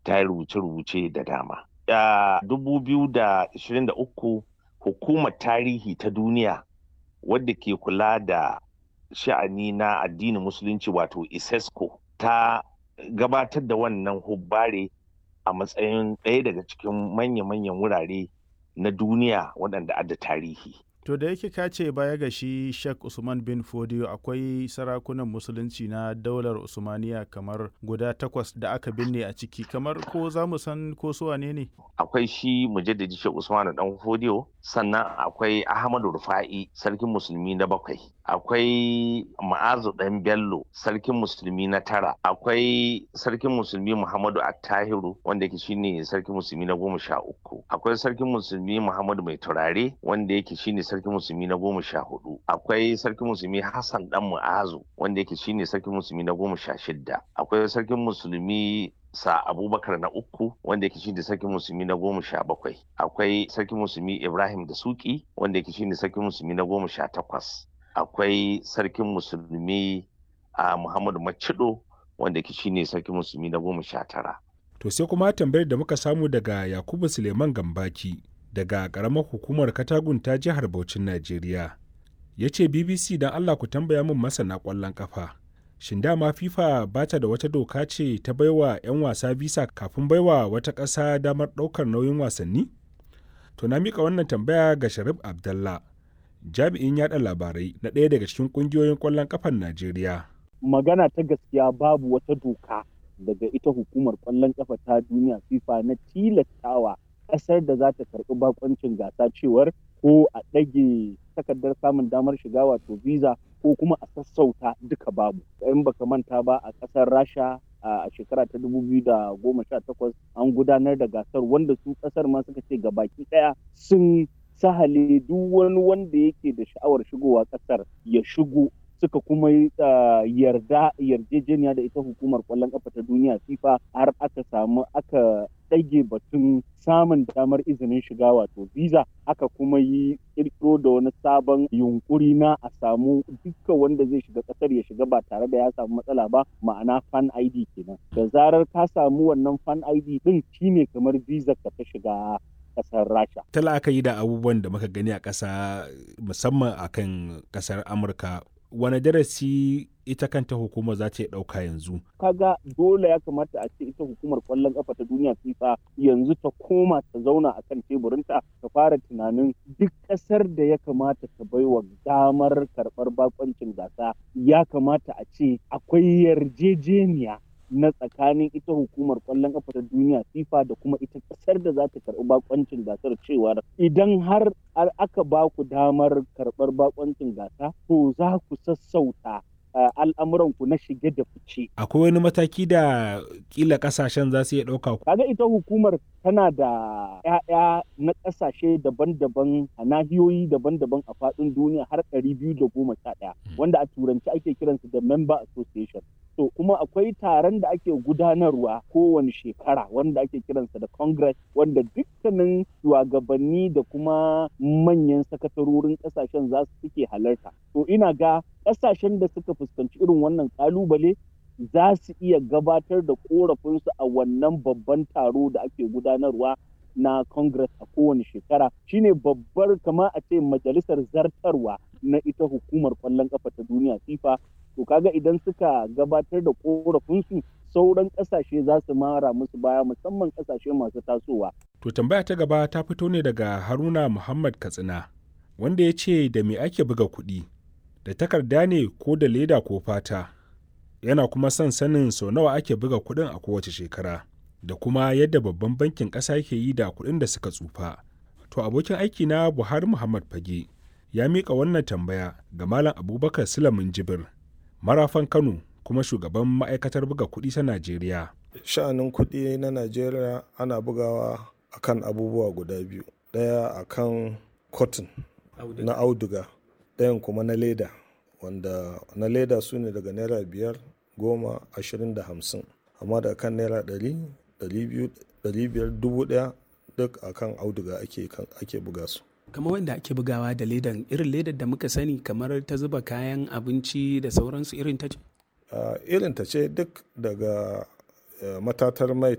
ta yi rubuce-rubuce da dama. A 2023 hukumar tarihi ta duniya wadda ke kula da sha'ani na addinin musulunci wato ISESCO ta gabatar da wannan hubbare a matsayin ɗaya daga cikin manya-manyan wurare na duniya waɗanda adda tarihi. To da yake ka ce baya ga shi Sheikh Usman bin Fodio akwai sarakunan musulunci na daular Usmaniya kamar guda 8 da aka binne a ciki, kamar ko za mu san ko su wane ne? Akwai shi mujaddadi Sheikh Usman dan Fodio, sannan akwai Ahmadu Rufa'i sarkin musulmi na 7, akwai Ma'azu dan Bello sarkin musulmi na 9, akwai sarkin musulmi Muhammadu Attahiru wanda yake shine sarkin musulmi na 13, akwai sarkin musulmi Muhammadu Mai Turare wanda yake shine sarkin musulmi na 14, akwai sarkin musulmi Hassan dan Mu'azu wanda yake shine sarkin musulmi na 16, akwai sarkin musulmi sa Abubakar na 3 wanda yake shine sarkin musulmi na 17, akwai sarkin musulmi Ibrahim da Suki wanda yake shine sarkin musulmi na 18, akwai sarkin musulmi Muhammadu Macido wanda yake shine sarkin musulmi na 19. To sai kuma tambayar da muka samu daga Yakubu Suleiman Gambaki daga karamar hukumar Katagun ta jihar Bauchin Najeriya. Ya ce BBC don Allah ku tambaya min masana ƙwallon ƙafa. Shin dama FIFA ba ta da wata doka ce ta baiwa 'yan wasa visa kafin baiwa wata ƙasa damar ɗaukar nauyin wasanni? To na miƙa wannan tambaya ga Sharif Abdallah, jami'in yaɗa labarai na ɗaya daga cikin ƙungiyoyin ƙwallon ƙafar Najeriya. Magana ta gaskiya babu wata doka daga ita hukumar ƙwallon ƙafa ta duniya FIFA na tilastawa ƙasar da za ta karɓi bakoncin gasa cewar ko a ɗage takardar samun damar shiga wato visa ko kuma a sassauta duka babu. In baka manta ba a ƙasar Rasha a shekara ta 2018 an gudanar da gasar wanda su ƙasar ma suka ce gabaki ɗaya sun sahale duk wani wanda yake da sha'awar shigowa ƙasar ya shigo, suka kuma yarjejeniya da ita hukumar ƙwallon ƙafa ta duniya FIFA har aka ɗage batun samun damar izinin shiga wato visa, aka kuma yi ƙirƙiro da wani sabon yunkuri na a samu dukkan wanda zai shiga ƙasar ya shiga ba tare da ya samu matsala ba, ma'ana fan ID kenan. Da zarar ka samu wannan fan ID din shine kamar visa ka ta shiga ƙasar Rasha. Ta la'akari da abubuwan da muka gani a ƙasa musamman akan ƙasar Amurka, wane darasi ita kanta hukumar za ta ɗauka yanzu? Kaga dole ya kamata a ce ita hukumar ƙwallon ƙafa ta duniya FIFA yanzu ta koma ta zauna a kan teburinta ta fara tunanin duk ƙasar da ya kamata ta baiwa damar karɓar bakoncin gasa ya kamata a ce akwai yarjejeniya na tsakanin ita hukumar ƙwallon ƙafa ta duniya FIFA da kuma ita ƙasar da za ta karɓi bakoncin gasar cewar idan har aka ba ku damar karɓar bakoncin gasa to za ku sassauta al'amuranku na shige da fice. Akwai wani mataki da kila kasashen za su iya ɗauka? Kaga ita hukumar tana da 'ya'ya na ƙasashe daban-daban a nahiyoyi daban-daban a faɗin duniya har 211 wanda a turanci ake kiransu da member association. To kuma akwai taron da ake gudanarwa kowane shekara wanda ake kiransa da congress, wanda dukkanin shugabanni da kuma manyan sakatarorin ƙasashen za su suke halarta. To ina ga ƙasashen da suka fuskanci irin wannan ƙalubale za su iya gabatar da ƙorafinsu a wannan babban taro da ake gudanarwa na congress a kowane shekara. Shine babbar kama a ce majalisar zartarwa na ita hukumar ƙwallon ƙafa ta duniya FIFA. To kaga idan suka gabatar da ƙorafinsu sauran ƙasashe za su mara musu baya, musamman ƙasashe masu tasowa. To tambaya ta gaba ta fito ne daga Haruna Muhammad Katsina wanda ya ce da me ake buga kuɗi, da takarda ne ko da leda ko fata? Yana kuma son sanin sau nawa ake buga kuɗin a kowace shekara da kuma yadda babban bankin ƙasa ke yi da kuɗin da suka tsufa. To abokin aiki na Buhari Muhammad Fage ya miƙa wannan tambaya ga Malam Abubakar Sulamin Jibir, marafan Kano kuma shugaban ma'aikatar buga kuɗi ta Najeriya. Sha'anin kuɗi na Najeriya ana bugawa akan abubuwa guda biyu. Ɗaya akan cotton na auduga, ɗayan kuma na leda, wanda na leda su ne daga naira 5, 10, 20 da 50, amma da kan naira 100, 200, 500, 1000 duk akan auduga ake buga su. Kamar wanda ake bugawa da ledan, irin ledar da muka sani kamar ta zuba kayan abinci da sauransu, irin ta ce? Irin ta ce duk daga matatar mai